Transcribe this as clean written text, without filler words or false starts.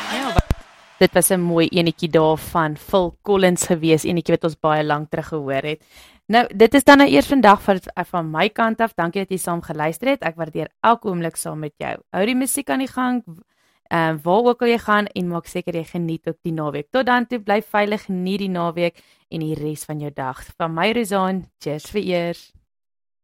Ja, dit was 'n mooi enetjie daar van Phil Collins gewees, enetjie wat ons baie lank terug gehoor het. Nou, dit is dan nou eers vandag van my kant af. Dankie dat jy saam geluister het. Ek waardeer elke oomblik saam met jou. Hou die musiek aan die gang, waar ook al jy gaan en maak seker jy geniet ook die naweek. Tot dan toe, bly veilig, geniet die naweek en die res van jou dag. Van my Rozaan, cheers vir eers.